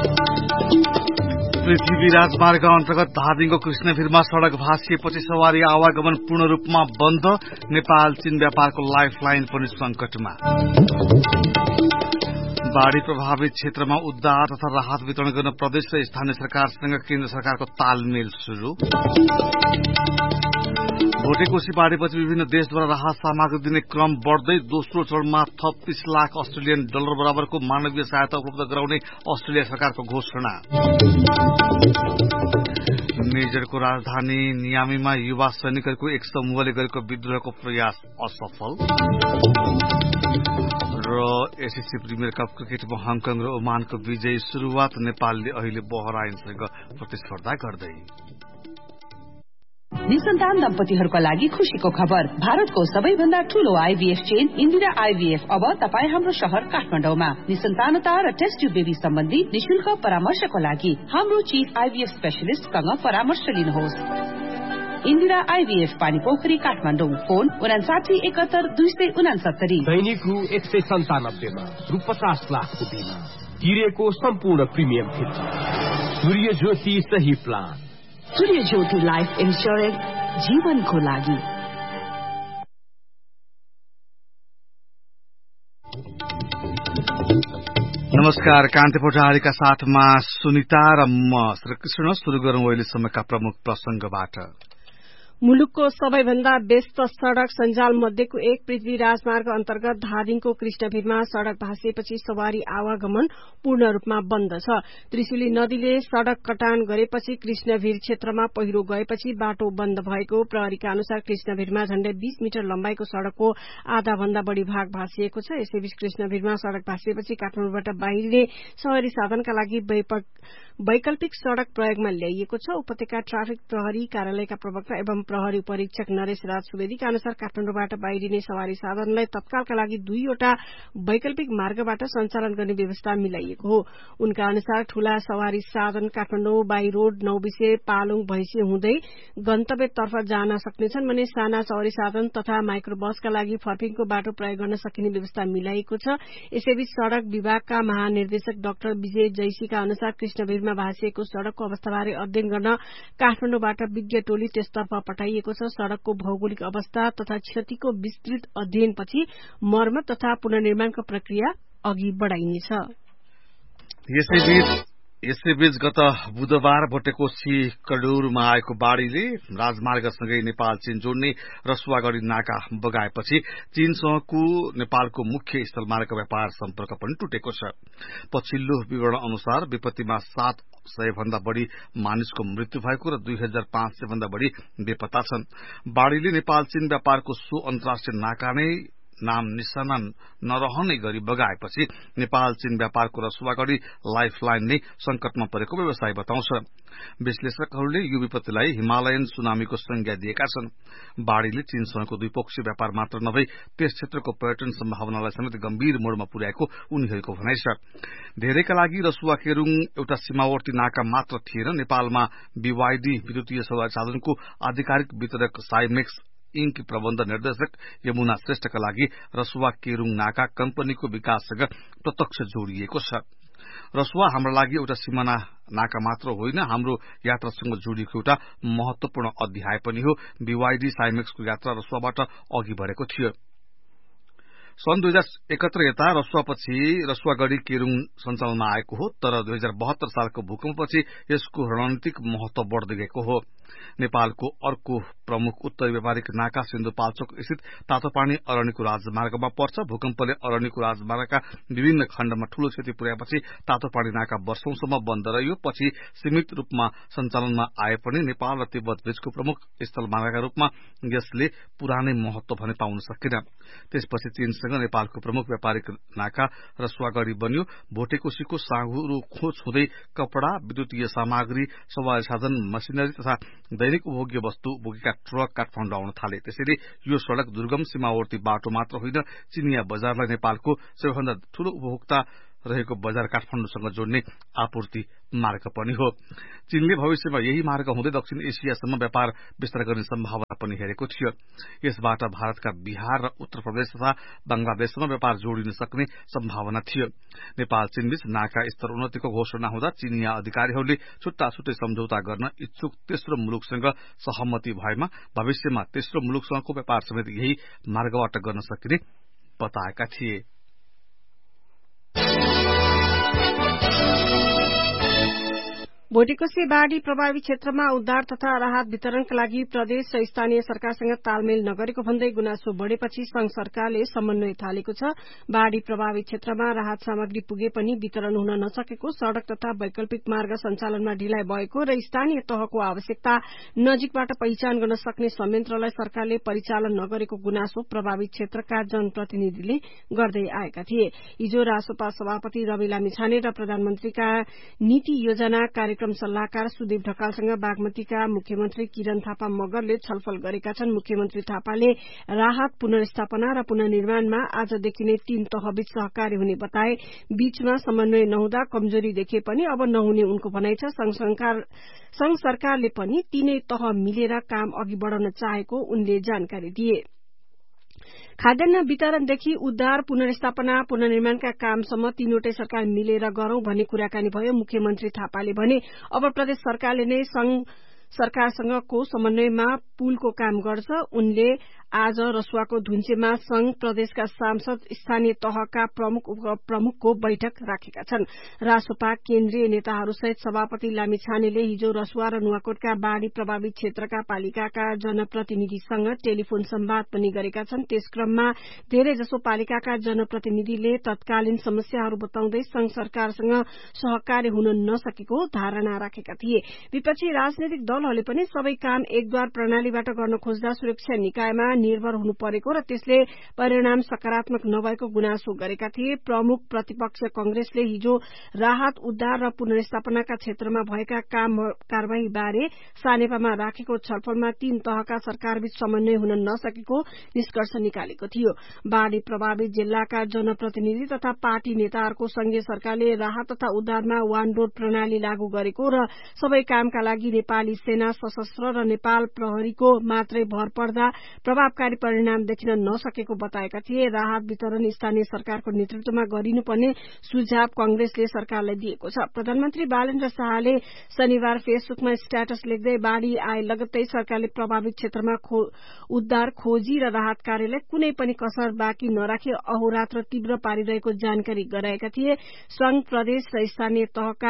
पृथ्वी राजमार्ग अन्तर्गत धादिङको कृष्णभिरमा सड़क भाँसिएपछि सवारी आवागमन पूर्ण रूपमा बन्द। नेपाल चीन व्यापारको लाइफलाइन पनि संकटमा। बाढ़ी प्रभावित क्षेत्रमा उद्धार तथा राहत वितरण गर्न प्रदेश र स्थानीय सरकारसँग केन्द्र सरकारको तालमेल शुरू। भोटेकोशी बाढ़ीपछि विभिन्न देशद्वारा राहत सामग्री दिने क्रम बढ़दै दोस्रो चरणमा थप 30 लाख अस्ट्रेलियन डलर बराबरको मानवीय सहायता उपलब्ध गराउने अस्ट्रेलिया सरकारको घोषणा। निजरको राजधानी नियामीमा युवा सैनिकहरूको एक समूहले गरेको विद्रोहको प्रयास असफल। र एसएससी प्रिमियर कप क्रिकेटमा हङकङ र ओमानको विजयी शुरूआत। नेपालले अहिले बहराइनसँग प्रतिस्पर्धा गर्दै। निसन्तान दम्पतिहरूका लागि खुशीको खबर। भारतको सबैभन्दा ठूलो आईभीएफ चेन इन्दिरा आईभीएफ अब तपाईँ हाम्रो शहर काठमाडौँमा। निसन्तानता र टेस्ट ट्यूब बेबी सम्बन्धी निशुल्क परामर्शको लागि हाम्रो चीफ आईभीएफ स्पेशलिस्टसँग परामर्श लिनुहोस्। इन्दिरा आईभीएफ पानी पोखरी काठमाडौँ। फोन 5971 दैनिक रु 197 मा रु 50 लाखको बिमा तिरेको सम्पूर्ण प्रिमियम फिर्ता। सूर्य ज्योति सही प्लान। सूर्य ज्योति लाइफ इन्स्योरेन्स जीवनको लागि। नमस्कार, कान्ति पौडेलका साथमा सुनिता र म श्रीकृष्ण। शुरू गरौं अहिलेसम्मका प्रमुख प्रसंगबाट। मुलुकको सबैभन्दा व्यस्त सड़क सञ्जाल मध्येको एक पृथ्वी राजमार्ग अन्तर्गत धादिङको कृष्णभिरमा सड़क भाँसिएपछि सवारी आवागमन पूर्ण रूपमा बन्द छ। त्रिशुली नदीले सड़क कटान गरेपछि कृष्णभिर क्षेत्रमा पहिरो गएपछि बाटो बन्द भएको प्रहरीका अनुसार कृष्णभिरमा झण्डै 20 मिटर लम्बाइको सड़कको आधा भन्दा बढ़ी भाग भाँसिएको छ। यसैबीच कृष्णभिरमा सड़क भाँसिएपछि काठमाडौँबाट बाहिरिने सवारी साधनका लागि वैकल्पिक सड़क प्रयोगमा ल्याइएको छ। उपत्यका ट्राफिक प्रहरी कार्यालयका प्रवक्ता एवं प्रहरी उपरीक्षक नरेश राज सुवेदीका अनुसार काठमाडौँबाट बाहिरिने सवारी साधनलाई तत्कालका लागि 2वटा वैकल्पिक मार्गबाट सञ्चालन गर्ने व्यवस्था मिलाइएको हो। उनका अनुसार ठूला सवारी साधन काठमाडौँ बाई रोड नौबिसे पालुङ भैँसी हुँदै गन्तव्यतर्फ जान सक्नेछन् भने साना सवारी साधन तथा माइक्रो बसका लागि फर्पिङको बाटो प्रयोग गर्न सकिने व्यवस्था मिलाइएको छ। यसैबीच सड़क विभागका महानिर्देशक डाक्टर विजय जैसीका अनुसार कृष्णभिरमा भाँसिएको सड़कको अवस्थाबारे अध्ययन गर्न काठमाडौँबाट विज्ञ टोली त्यसतर्फ पठाइएको छ। सड़कको भौगोलिक अवस्था तथा क्षतिको विस्तृत अध्ययनपछि मर्मत तथा पुनर्निर्माणको प्रक्रिया अघि बढ़ाइनेछ। यसैबीच गत बुधबार भोटेकोशी कडुरमा आएको बाढ़ीले राजमार्गसँगै नेपाल चीन जोड्ने रसुवागढ़ी नाका बगाएपछि चीनसँगको नेपालको मुख्य स्थलमार्ग व्यापार सम्पर्क पनि टुटेको छ। पछिल्लो विवरण अनुसार विपत्तिमा 700 भन्दा बढ़ी मानिसको मृत्यु भएको र 2500 भन्दा बढ़ी बेपत्ता छन्। बाढ़ीले नेपाल चीन व्यापारको सो अन्तर्राष्ट्रिय नाका नै नाम निशाना नरहने गरी बगाएपछि नेपाल चीन व्यापारको रसुवागढ़ी लाइफलाइन नै संकटमा परेको व्यवसायी बताउँछ। विश्लेषकहरूले यो विपत्तिलाई हिमालयन सुनामीको संज्ञा दिएका छन्। बाढ़ीले चीनसँगको द्विपक्षीय व्यापार मात्र नभई त्यस क्षेत्रको पर्यटन सम्भावनालाई समेत गम्भीर मोडमा पुर्याएको उनीहरूको भनाइ छ। धेरैका लागि रसुवा केरूङ एउटा सीमावर्ती नाका मात्र थिएन। नेपालमा बीवाईडी विद्युतीय सवारी साधनको आधिकारिक वितरक साइमेक्स इंक प्रबन्ध निर्देशक यमुना श्रेष्ठका लागि रसुवा केरूङ नाका कम्पनीको विकाससँग प्रत्यक्ष जोडिएको छ। रसुवा हाम्रो लागि एउटा सीमाना नाका मात्र होइन, हाम्रो यात्रासँग जोडिएको एउटा महत्वपूर्ण अध्याय पनि हो। बीवाईडी साइमेक्सको यात्रा रसुवाबाट अघि बढेको थियो। सन् 2071 यता रसुवापछि रसुवागढ़ी केरूङ सञ्चालनमा आएको हो, तर 2072 सालको भूकम्पपछि यसको रणनीतिक महत्व बढ़दै गएको हो। नेपालको अर्को प्रमुख उत्तरी व्यापारिक नाका सिन्धुपाल्चोक स्थित तातोपानी अरण्यको राजमार्गमा पर्छ। भूकम्पले अरण्यको राजमार्गका विभिन्न खण्डमा ठूलो क्षति पुर्याएपछि तातोपानी नाका वर्षौंसम्म बन्द रह्यो। पछि सीमित रूपमा सञ्चालनमा आए पनि नेपाल र तिब्बत बीचको प्रमुख स्थलमार्गका रूपमा यसले पुरानै महत्व भने पाउन सकेन। त्यसपछि चीनसँग नेपालको प्रमुख व्यापारिक नाका रसुवागढ़ी बन्यो। भोटेकोशीको साँगुरो खोज हुँदै कपड़ा, विद्युतीय सामग्री, सवारी साधन, मसिनरी तथा दैनिक उपभोग्य वस्तु बोकेका ट्रक काठमाडौँ आउन थाले। त्यसैले यो सड़क दुर्गम सीमावर्ती बाटो मात्र होइन, चिनिया बजारलाई नेपालको सबैभन्दा ठूलो उपभोक्ता रहेको बजार काठमाडौँसँग जोड्ने आपूर्ति मार्ग पनि हो। चीनले भविष्यमा यही मार्ग हुँदै दक्षिण एसियासम्म व्यापार विस्तार गर्ने सम्भावना पनि हेरेको थियो। यसबाट भारतका बिहार र उत्तर प्रदेश तथा बंगलादेशसँग व्यापार जोडिन सक्ने सम्भावना थियो। नेपाल चीनबीच नाका स्तर उन्नतिको घोषणा हुँदा चीनिया अधिकारीहरूले छुट्टा छुट्टै सम्झौता गर्न इच्छुक तेस्रो मुलुकसँग सहमति भएमा भविष्यमा तेस्रो मुलुकसँगको व्यापार समेत यही मार्गबाट गर्न सकिने बताएका थिए। भोटेकोशी बाढ़ी प्रभावित क्षेत्रमा उद्धार तथा राहत वितरणका लागि प्रदेश र स्थानीय सरकारसँग तालमेल नगरेको भन्दै गुनासो बढ़ेपछि संघ सरकारले समन्वय थालेको छ। बाढ़ी प्रभावित क्षेत्रमा राहत सामग्री पुगे पनि वितरण हुन नसकेको, सड़क तथा वैकल्पिक मार्ग सञ्चालनमा ढिलाइ भएको र स्थानीय तहको आवश्यकता नजिकबाट पहिचान गर्न सक्ने संयन्त्रलाई सरकारले परिचालन नगरेको गुनासो प्रभावित क्षेत्रका जनप्रतिनिधिले गर्दै आएका थिए। हिजो रासोपा सभापति रवि लामिछाने र प्रधानमन्त्रीका नीति योजना कार्यक्रम सल्लाहकार सुदीप ढकालसँग बागमतीका मुख्यमन्त्री किरण थापा मगरले छलफल गरेका छन्। मुख्यमन्त्री थापाले राहत, पुनर्स्थापना र पुनर्निर्माणमा आजदेखि नै 3 तहबीच सहकार्य हुने बताए। बीचमा समन्वय नहुँदा कमजोरी देखे पनि अब नहुने उनको भनाइ छ। संघ सरकारले पनि तीनै तह मिलेर काम अघि बढ़ाउन चाहेको उनले जानकारी दिए। खाद्यान्न वितरणदेखि उद्धार, पुनर्स्थापना, पुनर्निर्माणका कामसम्म तीनवटै सरकार मिलेर गरौं भन्ने कुराकानी भयो। मुख्यमन्त्री थापाले भने अब प्रदेश सरकारले नै संघ सरकारसँगको समन्वयमा पुलको काम गर्छ। उनले आज रसुवाको धुन्चेमा संघ प्रदेशका सांसद, स्थानीय तहका प्रमुख उपप्रमुखको बैठक राखेका छन्। रासोपा केन्द्रीय नेताहरूसहित सभापति लामिछानेले हिजो रसुवा र नुवाकोटका बाढ़ी प्रभावित क्षेत्रका पालिकाका जनप्रतिनिधिसँग टेलिफोन संवाद पनि गरेका छन्। त्यस क्रममा धेरैजसो पालिकाका जनप्रतिनिधिले तत्कालीन समस्याहरू बताउँदै संघ सरकारसँग सहकार्य हुन नसकेको धारणा राखेका थिए। विपक्षी राजनैतिक दलहरूले पनि सबै काम एकद्वार प्रणालीबाट गर्न खोज्दा सुरक्षा निकायमा निर्भर हुनु परेको र त्यसले परिणाम सकारात्मक नभएको गुनासो गरेका थिए। प्रमुख प्रतिपक्ष कंग्रेसले हिजो राहत, उद्धार र पुनर्स्थापनाका क्षेत्रमा भएका कार्यवाही बारे सानेपामा राखेको छलफलमा 3 तहका सरकारबीच समन्वय हुन नसकेको निष्कर्ष निकालेको थियो। बाढ़ी प्रभावित जिल्लाका जनप्रतिनिधि तथा पार्टी नेताहरूको संघीय सरकारले राहत तथा उद्धारमा वान डोर प्रणाली लागू गरेको र सबै कामका लागि नेपाली सेना, सशस्त्र र नेपाल प्रहरीको मात्रै भर पर्दा प्रभावकारी परिणाम देखिन नसकेको बताएका थिए। राहत वितरण स्थानीय सरकारको नेतृत्वमा गरिनुपर्ने सुझाव कंग्रेसले सरकारलाई दिएको छ। प्रधानमन्त्री बालेन्द्र शाहले शनिबार फेसबुकमा स्ट्याटस लेख्दै बाढ़ी आए लगत्तै सरकारले प्रभावित क्षेत्रमा उद्धार, खोजी र राहत कार्यलाई कुनै पनि कसर बाँकी नराखी अहोरात्र तीव्र पारिरहेको जानकारी गराएका थिए। संघ, प्रदेश र स्थानीय तहका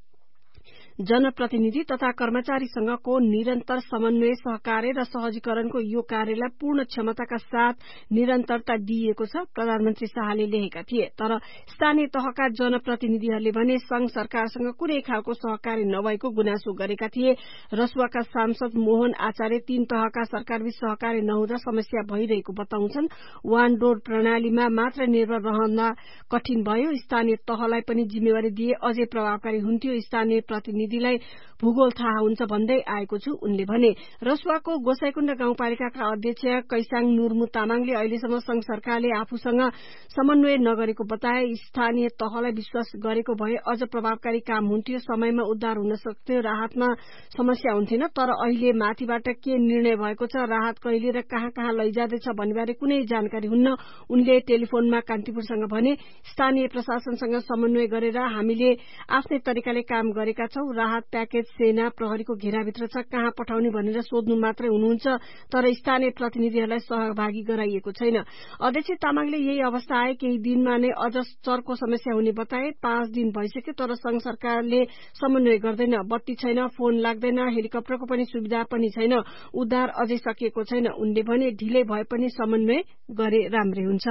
जनप्रतिनिधि तथा कर्मचारीसँगको निरन्तर समन्वय, सहकार्य र सहजीकरणको यो कार्यलाई पूर्ण क्षमताका साथ निरन्तरता दिइएको छ, प्रधानमन्त्री शाहले लेखेका थिए। तर स्थानीय तहका जनप्रतिनिधिहरूले भने संघ सरकारसँग कुनै खालको सहकार्य नभएको गुनासो गरेका थिए। रसुवाका सांसद मोहन आचार्य 3 तहका सरकारबीच सहकार्य नहुँदा समस्या भइरहेको बताउँछन्। वान डोर प्रणालीमा मात्र निर्भर रहन कठिन भयो। स्थानीय तहलाई पनि जिम्मेवारी दिए अझै प्रभावकारी हुन्थ्यो। स्थानीय प्रतिनिधिलाई भूगोल थाहा हुन्छ भन्दै आएको छु, उनले भने। रसुवाको गोसाईकुण्ड गाउँपालिकाका अध्यक्ष कैसाङ नुर्मु तामाङले अहिलेसम्म संघ सरकारले आफूसँग समन्वय नगरेको बताए। स्थानीय तहलाई विश्वास गरेको भए अझ प्रभावकारी काम हुन्थ्यो, समयमा उद्धार हुन सक्थ्यो, राहतमा समस्या हुन्थेन। तर अहिले माथिबाट के निर्णय भएको छ, राहत कहिले र कहाँ लैजाँदैछ भन्नेबारे कुनै जानकारी हुन्न। उनले टेलिफोनमा कान्तिपुरसँग भने, स्थानीय प्रशासनसँग समन्वय गरेर हामीले आफ्नै तरिकाले काम गरेका छौं। राहत प्याकेज सेना, प्रहरीको घेराभित्र छ, कहाँ पठाउने भनेर सोध्नु मात्रै हुनुहुन्छ, तर स्थानीय प्रतिनिधिहरूलाई सहभागी गराइएको छैन। अध्यक्ष तामाङले यही अवस्था आए केही दिनमा नै अझ चर्को समस्या हुने बताए। 5 दिन भइसक्यो तर संघ सरकारले समन्वय गर्दैन। बत्ती छैन, फोन लाग्दैन, हेलिकप्टरको पनि सुविधा पनि छैन, उद्धार अझै सकिएको छैन। उनले भने ढिलै भए पनि समन्वय गरे राम्रै हुन्छ।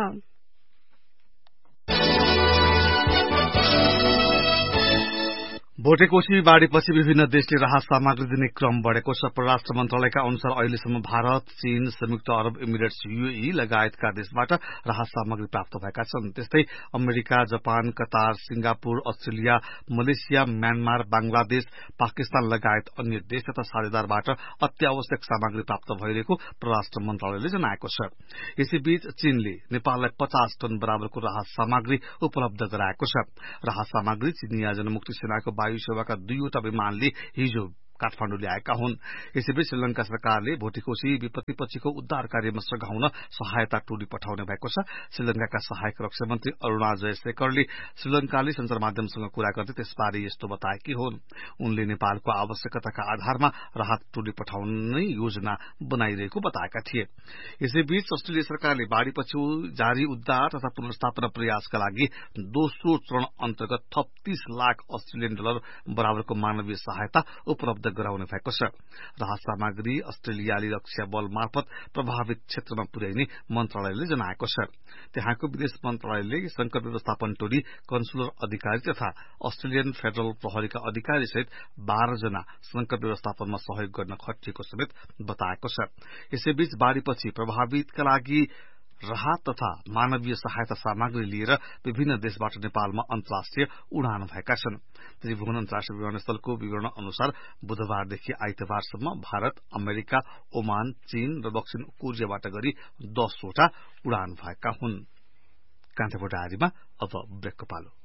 भोटेकोशी बाढ़ीपछि विभिन्न देशले राहत सामग्री दिने क्रम बढ़ेको छ। परराष्ट्र मन्त्रालयका अनुसार अहिलेसम्म भारत, चीन, संयुक्त अरब इमिरेट्स UAE लगायतका देशबाट राहत सामग्री प्राप्त भएका छन्। त्यस्तै America, Japan, Qatar, Singapore, Australia, Malaysia, Myanmar, Bangladesh, Pakistan लगायत अन्य देश तथा साझेदारबाट अत्यावश्यक सामग्री प्राप्त भइरहेको परराष्ट्र मन्त्रालयले जनाएको छ। यसैबीच चीनले नेपाललाई 50 टन बराबरको राहत सामग्री उपलब्ध गराएको छ। राहत सामग्री चिनिया जनमुक्ति सेनाको वायु सेवाका 2वटा विमानले हिजो काठमाण्डु ल्याएका हुन्। यसैबीच श्रीलंका सरकारले भोटेकोशी विपत्तिपछिको उद्धार कार्यमा सघाउन सहायता टोली पठाउने भएको छ। श्रीलंकाका सहायक रक्षा मन्त्री अरूणा जयशेखरले श्रीलंकाले संचार माध्यमसँग कुरा गर्दै त्यसबारे यस्तो बताएकी हुन्। उनले नेपालको आवश्यकताका आधारमा राहत टोली पठाउने योजना बनाइरहेको बताएका थिए। यसैबीच अस्ट्रेलिया सरकारले बाढ़ीपछि जारी उद्धार तथा पुनर्स्थापना प्रयासका लागि दोस्रो चरण अन्तर्गत थप 30 लाख अस्ट्रेलियन डलर बराबरको मानवीय सहायता उपलब्ध गराउने भएको छ। राहत सामग्री अस्ट्रेलियाली रक्षा बल मार्फत प्रभावित क्षेत्रमा पुर्याइने मन्त्रालयले जनाएको छ। त्यहाँको विदेश मन्त्रालयले संकट व्यवस्थापन टोली, कन्सुलर अधिकारी तथा अस्ट्रेलियन फेडरल प्रहरीका अधिकारी सहित 12 जना संकट व्यवस्थापनमा सहयोग गर्न खटिएको समेत बताएको छ। यसैबीच बाढ़ीपछि प्रभावितका लागि राहत तथा मानवीय सहायता सामग्री लिएर विभिन्न देशबाट नेपालमा अन्तर्राष्ट्रिय उडान भएका छन्। त्रिभुवन अन्तर्राष्ट्रिय विमानस्थलको विवरण अनुसार बुधबारदेखि आइतबारसम्म भारत, अमेरिका, ओमान, चीन र दक्षिण कोरियाबाट गरी 10 वटा उडान भएका हुन्। कान्तिपुर डायरीमा अब ब्रेकको पालो।